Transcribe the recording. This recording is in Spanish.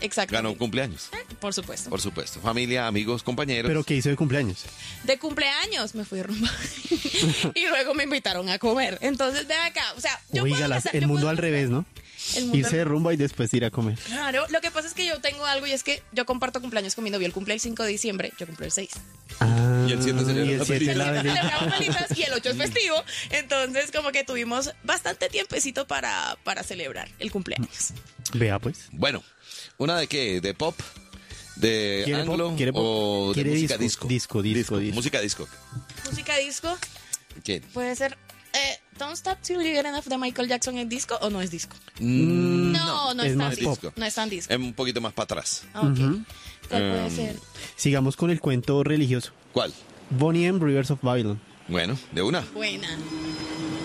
Exacto. Ganó cumpleaños, Por supuesto. por supuesto. Familia, amigos, compañeros. ¿Pero qué hizo de cumpleaños? De cumpleaños me fui a rumba. Y luego me invitaron a comer. Entonces, ven acá. O sea, yo Oiga, puedo gastar- el yo mundo puedo al revés, ¿no? El mundo Irse de rumba y después ir a comer. Claro, lo que pasa es que yo tengo algo y es que yo comparto cumpleaños con mi novio. Él cumple el 5 de diciembre, yo cumplo el 6. Ah, Y el 7 celebra y el la 7 la velita. Celebramos velitas y el 8 es festivo. Entonces, como que tuvimos bastante tiempecito para celebrar el cumpleaños. Vea, pues. Bueno, ¿una de qué? ¿De pop? ¿De ¿Quiere pop? anglo? ¿Quiere pop? ¿O de ¿Quiere música disco? disco? Disco. Música disco. Música disco ¿Qué? puede ser Don't Stop Till You Get Enough de Michael Jackson. ¿Es disco o no es disco? No es es tan más disco. pop. No es tan disco. Es un poquito más para atrás. Ok. ¿Cuál puede ser? Sigamos con el cuento religioso. ¿Cuál? Bonnie M. Rivers of Babylon. Bueno, de una. Buena.